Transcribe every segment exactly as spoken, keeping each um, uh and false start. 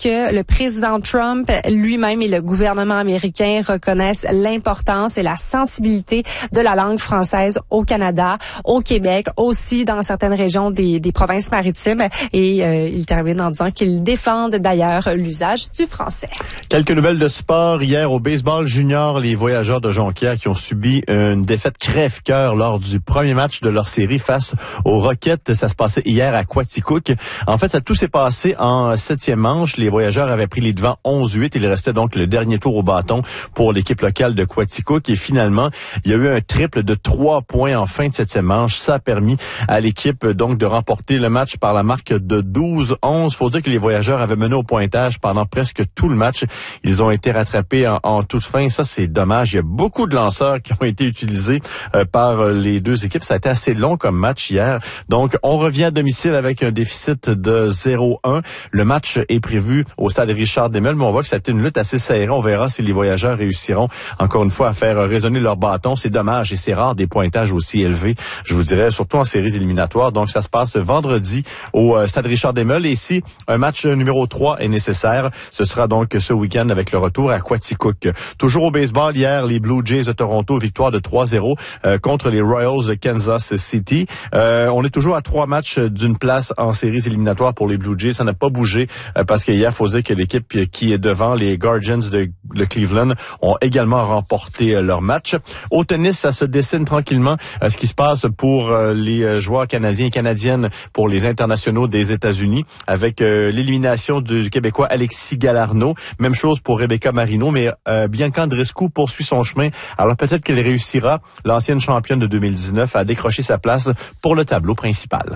que le président Trump lui-même et le gouvernement américain reconnaissent l'importance et la sensibilité de la langue française au Canada, au Québec, aussi dans certaines régions des, des provinces maritimes. Et euh, il termine en disant qu'ils défendent d'ailleurs l'usage du français. Quelques nouvelles de sport. Hier, au baseball junior, les Voyageurs de Jonquière qui ont subi une défaite crève-cœur lors du premier match de leur série face aux Rockets. Ça se passait hier à Quaticook. En fait, ça tout s'est passé en septième manche. Les Voyageurs avaient pris les devants onze huit. Il restait donc le dernier tour au bâton pour l'équipe locale de Quaticook. Et finalement, il y a eu un triple de trois points en fin de septième manche. Ça a permis à l'équipe donc de remporter le match par la marque de douze onze. Faut dire que les Voyageurs avaient mené au pointage pendant presque tout le match. Ils ont été rattrapés en, en toute fin. Ça, c'est dommage. Il y a beaucoup de lanceurs qui ont été utilisés euh, par les deux équipes. Ça a été assez long comme match hier. Donc, on revient à domicile avec un déficit de zéro un. Le match est prévu au stade Richard Desmeules, mais on voit que ça a été une lutte assez serrée. On verra si les Voyageurs réussiront encore une fois à faire résonner leur bâton. C'est dommage et c'est rare des pointages aussi élevés, je vous dirais, surtout en séries éliminatoires. Donc, ça se passe vendredi au euh, stade Richard Desmeules. Et si un match numéro trois est nécessaire, ce sera donc ce week-end avec le retour à Quaticook. Toujours au baseball, hier, les Blue Jays de Toronto, victoire de trois zéro euh, contre les Royals de Kansas City. Euh, on est toujours à trois matchs d'une place en séries éliminatoires pour les Blue Jays. Ça n'a pas bougé euh, parce qu'hier, il faut dire que l'équipe qui est devant, les Guardians de, de Cleveland, ont également remporté euh, leur match. Au tennis, ça se dessine tranquillement euh, ce qui se passe pour euh, les euh, joueurs canadiens et canadiennes pour les internationaux des États-Unis avec euh, l'élimination du Québécois Alexis Galarneau. Même chose pour Rebecca Marino, mais euh, Bianca Andreescu poursuit son chemin. Alors peut-être qu'elle réussira, l'ancienne championne de deux mille dix-neuf, à décrocher sa place pour le tableau principal.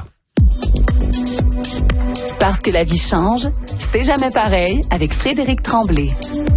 Parce que la vie change, c'est jamais pareil avec Frédéric Tremblay.